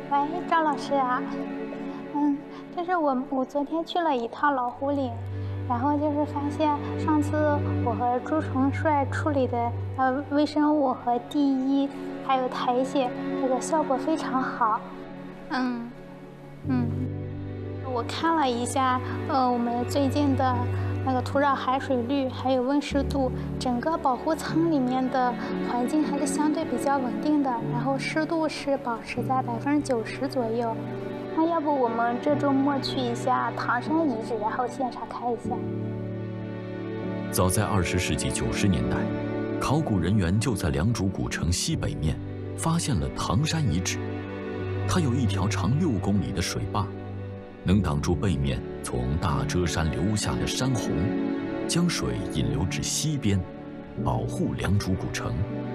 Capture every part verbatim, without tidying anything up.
喂，赵老师啊，嗯，就是我我昨天去了一趟老虎岭，然后就是发现上次我和朱重帅处理的呃微生物和第一还有苔藓，这个效果非常好。嗯嗯，我看了一下，呃，我们最近的那个土壤含水率还有温湿度，整个保护舱里面的环境还是相对比较稳定的，然后湿度是保持在百分之九十左右。那要不我们这周末去一下唐山遗址，然后现场看一下。 早在二十世纪九十年代，考古人员就在良渚古城西北面发现了唐山遗址。它有一条长六公里的水坝，能挡住背面从大遮山流下的山洪，将水引流至西边，保护良渚古城。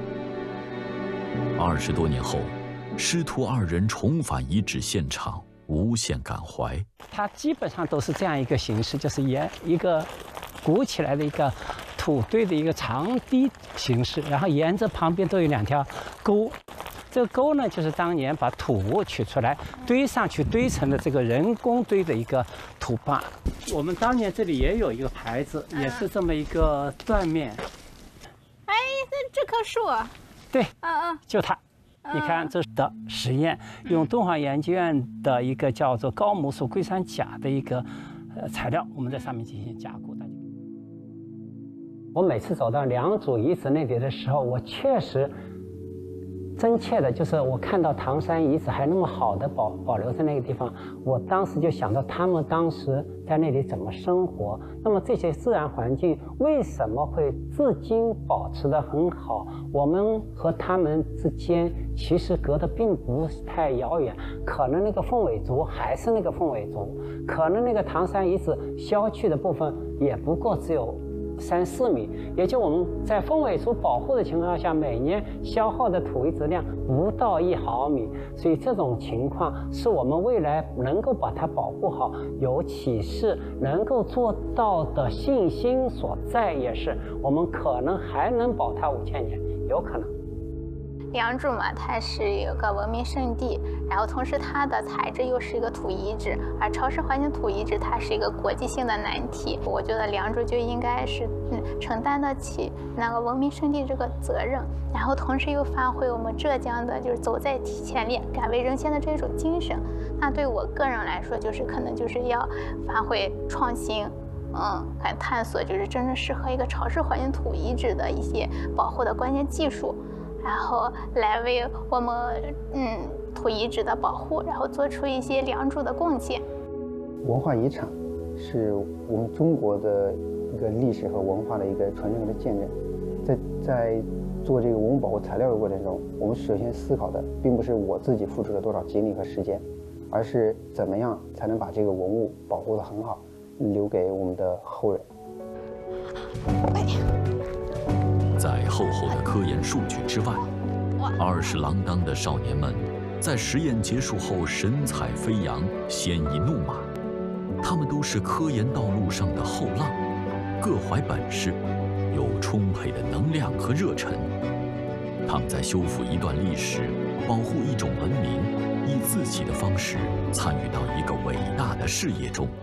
二十多年后，师徒二人重返遗址现场，无限感怀。 它基本上都是这样一个形式，就是沿一个鼓起来的一个土堆的一个长堤形式，然后沿着旁边都有两条沟。这个沟呢，就是当年把土取出来堆上去堆成的这个人工堆的一个土坝。我们当年这里也有一个牌子，也是这么一个断面。 哎，这这棵树。 对， 嗯嗯， 就它。你看，这是的实验，用敦煌研究院的一个叫做高母属硅酸钾的一个呃材料，我们在上面进行加固。大家，我每次走到良渚遗址那里的时候，我确实。真切的就是我看到唐山遗址还那么好的保保留在那个地方，我当时就想到他们当时在那里怎么生活。那么这些自然环境为什么会至今保持得很好？我们和他们之间其实隔得并不是太遥远，可能那个凤尾族还是那个凤尾族，可能那个唐山遗址消去的部分也不过只有三四米，也就我们在凤尾族保护的情况下，每年消耗的土质量不到一毫米，所以这种情况是我们未来能够把它保护好有启示，能够做到的信心所在，也是我们可能还能保它五千年，有可能。 良渚嘛，它是一个文明圣地，然后同时它的材质又是一个土遗址，而潮湿环境土遗址它是一个国际性的难题。我觉得良渚就应该是嗯承担得起那个文明圣地这个责任，然后同时又发挥我们浙江的就是走在前列、敢为人先的这种精神。那对我个人来说，就是可能就是要发挥创新。嗯，看探索就是真正适合一个潮湿环境土遗址的一些保护的关键技术。然后来为我们嗯土遗址的保护，然后做出一些良渚的贡献。 文化遗产是我们中国的一个历史和文化的一个传承的见证。在在做这个文物保护材料的过程中，我们首先思考的并不是我自己付出了多少精力和时间，而是怎么样才能把这个文物保护得很好，留给我们的后人。 哎在厚厚的科研数据之外，二十郎当的少年们在实验结束后神采飞扬、鲜衣怒马。他们都是科研道路上的后浪，各怀本事，有充沛的能量和热忱。他们在修复一段历史，保护一种文明，以自己的方式参与到一个伟大的事业中。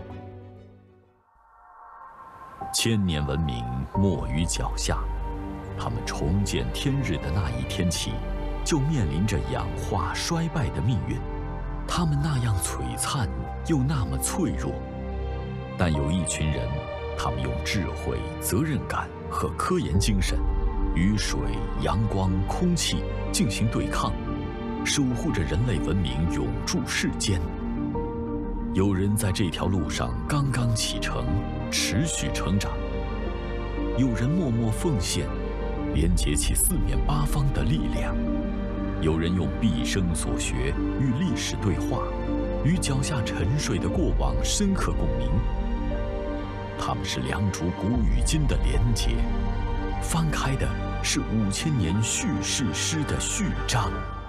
千年文明没于脚下。他们重见天日的那一天起，就面临着氧化衰败的命运。他们那样璀璨，又那么脆弱。但有一群人，他们用智慧、责任感和科研精神，与水、阳光、空气进行对抗，守护着人类文明永驻世间。有人在这条路上刚刚启程，持续成长；有人默默奉献，连接起四面八方的力量。有人用毕生所学与历史对话，与脚下沉睡的过往深刻共鸣。他们是良渚古与今的连结，翻开的是五千年叙事诗的序章。